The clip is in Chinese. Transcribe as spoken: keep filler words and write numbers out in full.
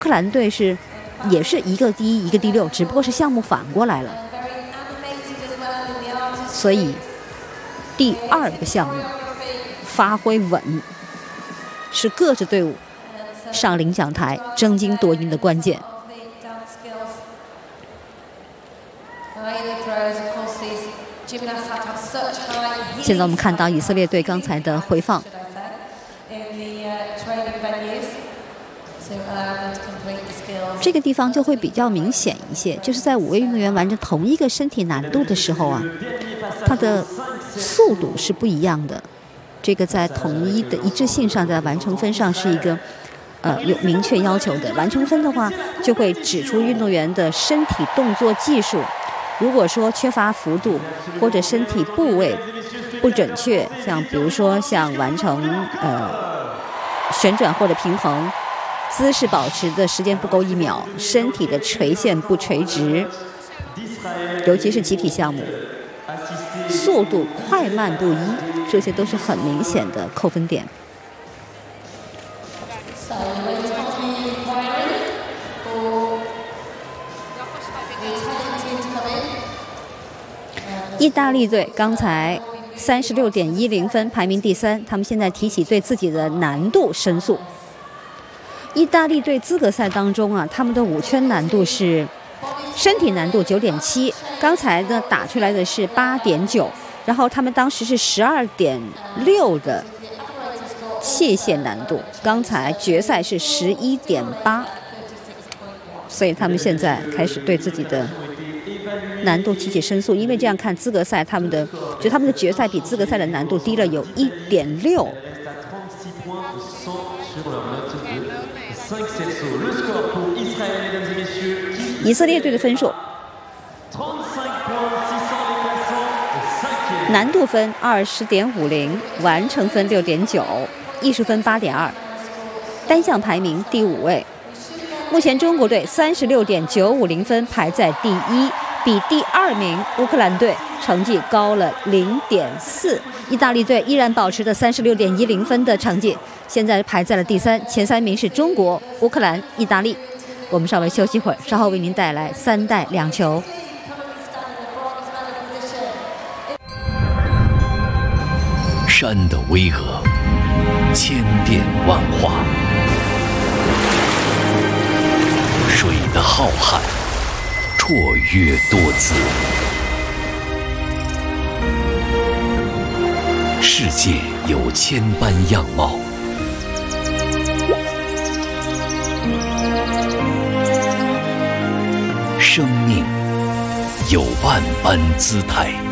克兰队是也是一个第一，一个第六，只不过是项目反过来了。所以第二个项目发挥稳，是各支队伍上领奖台争金夺银的关键。现在我们看到以色列队刚才的回放，这个地方就会比较明显一些，就是在五位运动员完成同一个身体难度的时候啊，它的速度是不一样的。这个在统一的一致性上，在完成分上是一个呃有明确要求的。完成分的话，就会指出运动员的身体动作技术。如果说缺乏幅度或者身体部位不准确，像比如说像完成呃旋转或者平衡，姿势保持的时间不够一秒，身体的垂线不垂直，尤其是集体项目，速度快慢不一，这些都是很明显的扣分点。意大利队刚才三十六点一零分，排名第三。他们现在提起对自己的难度申诉。意大利队资格赛当中啊，他们的五圈难度是身体难度九点七，刚才呢打出来的是八点九，然后他们当时是十二点六的器械难度，刚才决赛是十一点八，所以他们现在开始对自己的难度提起申诉，因为这样看资格赛，他们的就他们的决赛比资格赛的难度低了有一点六。以色列队的分数，难度分二十点五零，完成分六点九，艺术分八点二，单项排名第五位。目前中国队三十六点九五零分排在第一，比第二名乌克兰队成绩高了零点四。意大利队依然保持着三十六点一零分的成绩，现在排在了第三，前三名是中国、乌克兰、意大利。我们稍微休息会儿，稍后为您带来三带两球。 山的巍峨，千变万化；水的浩瀚，绰约多姿。世界有千般样貌，生命有万般姿态。